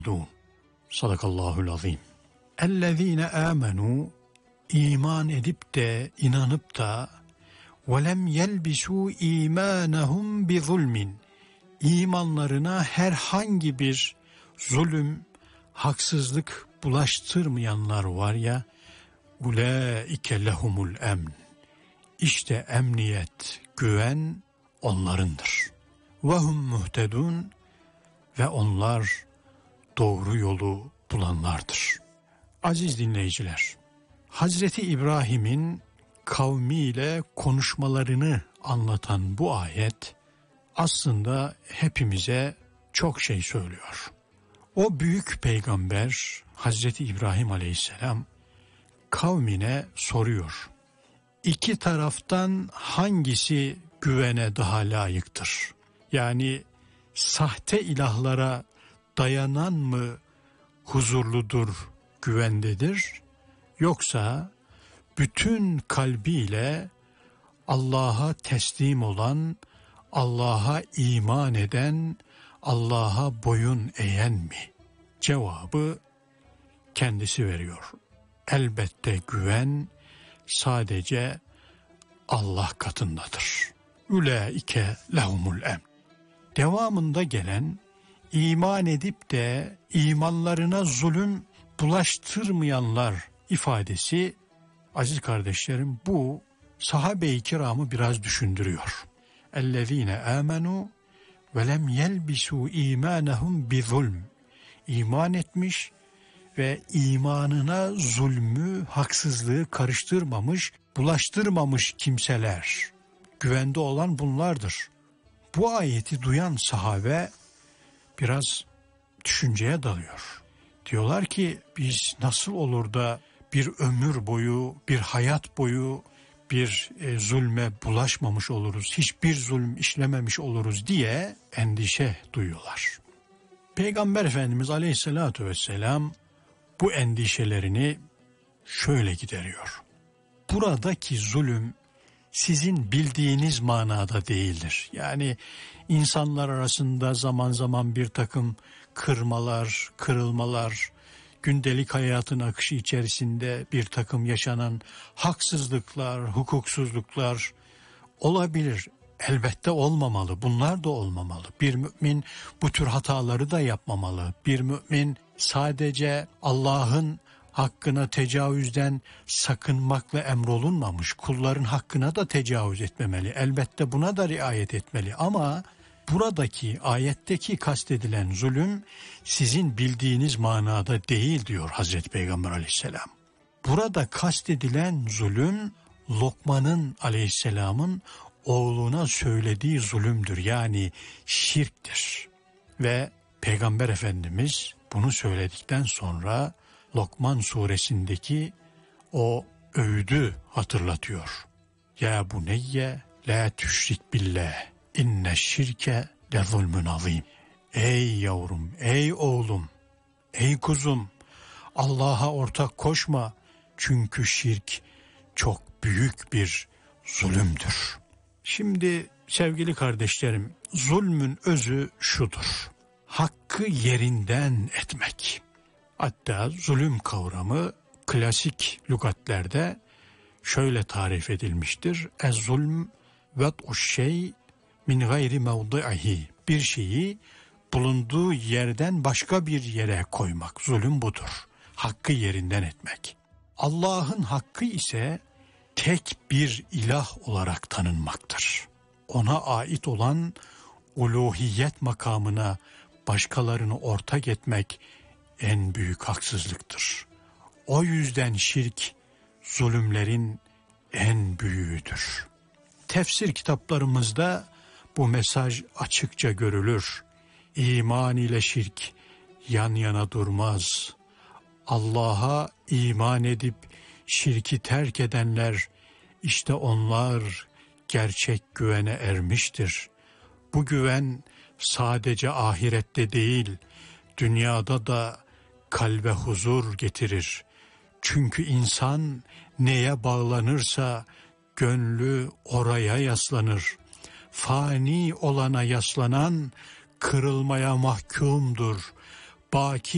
Sadakallahul azim. Ellezine amenu, iman edip de inanıp da velem yelbisu imanahum bi zulmin, imanlarına herhangi bir zulüm, haksızlık bulaştırmayanlar var ya, ulaike lehumul emn, İşte emniyet, güven onlarındır. Ve hum muhtedun, ve onlar doğru yolu bulanlardır. Aziz dinleyiciler, Hazreti İbrahim'in kavmiyle konuşmalarını anlatan bu ayet aslında hepimize çok şey söylüyor. O büyük peygamber Hazreti İbrahim Aleyhisselam kavmine soruyor. İki taraftan hangisi güvene daha layıktır? Yani sahte ilahlara dayanan mı huzurludur, güvendedir? Yoksa bütün kalbiyle Allah'a teslim olan, Allah'a iman eden, Allah'a boyun eğen mi? Cevabı kendisi veriyor. Elbette güven sadece Allah katındadır. Ülaike lehumul emn. Devamında gelen iman edip de imanlarına zulüm bulaştırmayanlar ifadesi, aziz kardeşlerim, bu sahabe-i kiramı biraz düşündürüyor. Ellezine amenu ve lem yelbisu imanahum bi zulm. İman etmiş ve imanına zulmü, haksızlığı karıştırmamış, bulaştırmamış kimseler. Güvende olan bunlardır. Bu ayeti duyan sahabe biraz düşünceye dalıyor. Diyorlar ki biz nasıl olur da bir ömür boyu, bir hayat boyu bir zulme bulaşmamış oluruz, hiçbir zulüm işlememiş oluruz diye endişe duyuyorlar. Peygamber Efendimiz Aleyhisselatü Vesselam bu endişelerini şöyle gideriyor. Buradaki zulüm sizin bildiğiniz manada değildir. Yani insanlar arasında zaman zaman bir takım kırmalar, kırılmalar, gündelik hayatın akışı içerisinde bir takım yaşanan haksızlıklar, hukuksuzluklar olabilir. Elbette olmamalı, bunlar da olmamalı. Bir mümin bu tür hataları da yapmamalı. Bir mümin sadece Allah'ın hakkına tecavüzden sakınmakla emrolunmamış, kulların hakkına da tecavüz etmemeli. Elbette buna da riayet etmeli ama buradaki ayetteki kastedilen zulüm sizin bildiğiniz manada değil diyor Hazreti Peygamber Aleyhisselam. Burada kastedilen zulüm Lokman'ın Aleyhisselam'ın oğluna söylediği zulümdür, yani şirktir. Ve Peygamber Efendimiz bunu söyledikten sonra Lokman suresindeki o öğüdü hatırlatıyor. Ya buneyye la tüşrik billah inne şirke le zulmün azim. Ey yavrum, ey oğlum, ey kuzum, Allah'a ortak koşma, çünkü şirk çok büyük bir zulümdür. Şimdi sevgili kardeşlerim, zulmün özü şudur: hakkı yerinden etmek. Hatta zulüm kavramı klasik lügatlerde şöyle tarif edilmiştir: Ez-zulm vat'uş şey min gayri mevdi'ihi. Bir şeyi bulunduğu yerden başka bir yere koymak, zulüm budur. Hakkı yerinden etmek. Allah'ın hakkı ise tek bir ilah olarak tanınmaktır. Ona ait olan uluhiyet makamına başkalarını ortak etmek en büyük haksızlıktır. O yüzden şirk zulümlerin en büyüğüdür. Tefsir kitaplarımızda bu mesaj açıkça görülür. İman ile şirk yan yana durmaz. Allah'a iman edip şirki terk edenler, işte onlar gerçek güvene ermiştir. Bu güven sadece ahirette değil, dünyada da kalbe huzur getirir. Çünkü insan neye bağlanırsa gönlü oraya yaslanır. Fani olana yaslanan kırılmaya mahkumdur. Baki